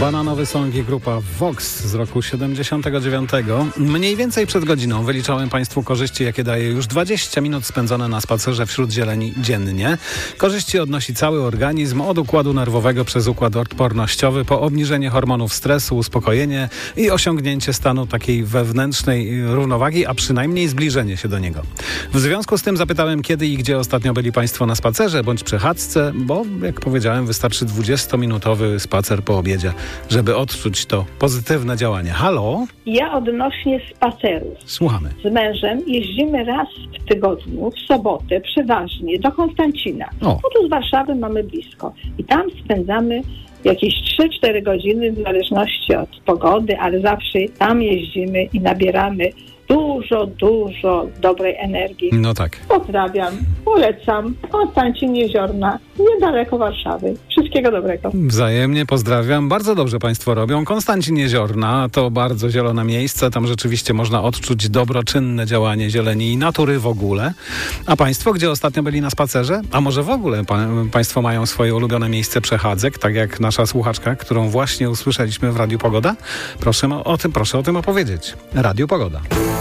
Bananowy Song i grupa Vox z roku 79. Mniej więcej przed godziną wyliczałem Państwu korzyści, jakie daje już 20 minut spędzone na spacerze wśród zieleni dziennie. Korzyści odnosi cały organizm, od układu nerwowego przez układ odpornościowy, po obniżenie hormonów stresu, uspokojenie i osiągnięcie stanu takiej wewnętrznej równowagi, a przynajmniej zbliżenie się do niego. W związku z tym zapytałem, kiedy i gdzie ostatnio byli Państwo na spacerze bądź przechadzce, bo jak powiedziałem, wystarczy 20-minutowy spacer po obiedzie, żeby odczuć to pozytywne działanie. Halo? Ja odnośnie spacerów. Słuchamy. Z mężem jeździmy raz w tygodniu, w sobotę przeważnie, do Konstancina. Bo tu z Warszawy mamy blisko. I tam spędzamy jakieś 3-4 godziny, w zależności od pogody, ale zawsze tam jeździmy i nabieramy dużo dobrej energii. No tak. Pozdrawiam, polecam. Konstancin Jeziorna, niedaleko Warszawy. Wszystkiego dobrego. Wzajemnie pozdrawiam. Bardzo dobrze Państwo robią. Konstancin Jeziorna to bardzo zielone miejsce. Tam rzeczywiście można odczuć dobroczynne działanie zieleni i natury w ogóle. A Państwo, gdzie ostatnio byli na spacerze? A może w ogóle Państwo mają swoje ulubione miejsce przechadzek, tak jak nasza słuchaczka, którą właśnie usłyszeliśmy w Radiu Pogoda? Proszę o tym opowiedzieć. Radiu Pogoda.